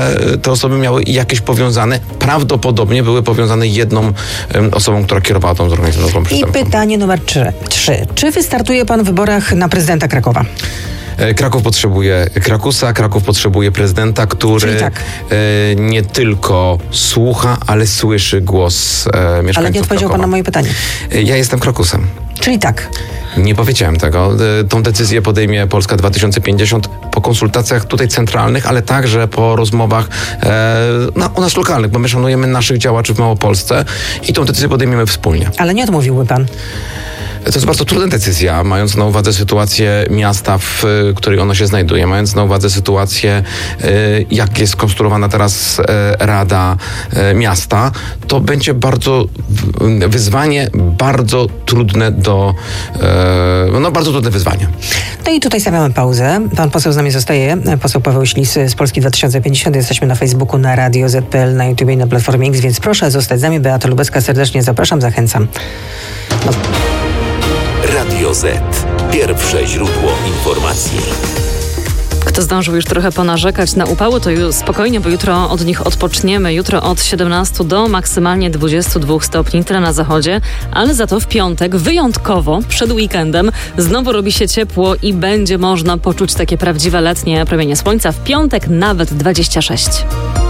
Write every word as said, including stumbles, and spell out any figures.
te osoby miały jakieś powiązane, prawdopodobnie były powiązane jedną osobą, która kierowała tą zorganizowaną przestępstwem. I pytanie numer trzy. trzy. Czy wystartuje pan w wyborach na prezydenta Krakowa? Kraków potrzebuje Krakusa, Kraków potrzebuje prezydenta, który tak. e, nie tylko słucha, ale słyszy głos e, mieszkańców Ale nie odpowiedział Krakowa. pan na moje pytanie. E, ja jestem Krakusem. Czyli tak. Nie powiedziałem tego. E, tą decyzję podejmie Polska dwa tysiące pięćdziesiąt po konsultacjach tutaj centralnych, ale także po rozmowach e, na, u nas lokalnych, bo my szanujemy naszych działaczy w Małopolsce i tą decyzję podejmiemy wspólnie. Ale nie odmówiłby pan. To jest bardzo trudna decyzja, mając na uwadze sytuację miasta, w której ono się znajduje, mając na uwadze sytuację, jak jest skonstruowana teraz Rada Miasta, to będzie bardzo wyzwanie, bardzo trudne do, no bardzo trudne wyzwanie. No i tutaj stawiamy pauzę. Pan poseł z nami zostaje, poseł Paweł Ślis z Polski dwa tysiące pięćdziesiąt. Jesteśmy na Facebooku, na Radio Z P L, na YouTube i na Platformie X, więc proszę zostać z nami. Beata Lubecka, serdecznie zapraszam, zachęcam. No. Radio Z. Pierwsze źródło informacji. Kto zdążył już trochę ponarzekać na upały, to już spokojnie, bo jutro od nich odpoczniemy. Jutro od siedemnastu do maksymalnie dwudziestu dwóch stopni, tyle na zachodzie, ale za to w piątek wyjątkowo, przed weekendem, znowu robi się ciepło i będzie można poczuć takie prawdziwe letnie promienie słońca. W piątek nawet dwadzieścia sześć.